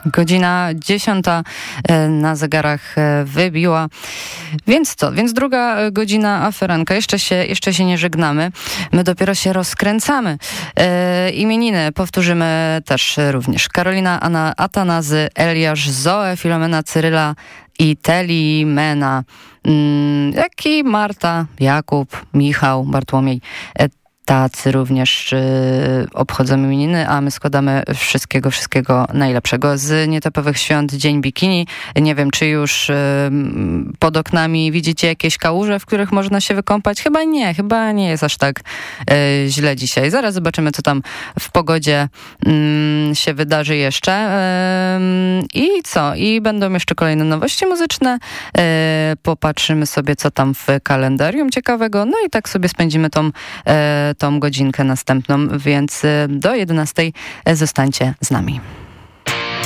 Godzina 10 na zegarach wybiła. Więc co? Więc druga godzina aferanka. Jeszcze się nie żegnamy. My dopiero się rozkręcamy. Imieniny powtórzymy też również. Karolina, Anna, Atanazy, Eliasz, Zoe, Filomena, Cyryla i Telimena. Jak i Marta, Jakub, Michał, Bartłomiej. Tacy również obchodzą imieniny, a my składamy wszystkiego najlepszego. Z nietopowych świąt Dzień Bikini. Nie wiem, czy już pod oknami widzicie jakieś kałuże, w których można się wykąpać? Chyba nie jest aż tak źle dzisiaj. Zaraz zobaczymy, co tam w pogodzie się wydarzy jeszcze. I co? I będą jeszcze kolejne nowości muzyczne. Popatrzymy sobie, co tam w kalendarium ciekawego. No i tak sobie spędzimy tą godzinkę następną, więc do 11 zostańcie z nami.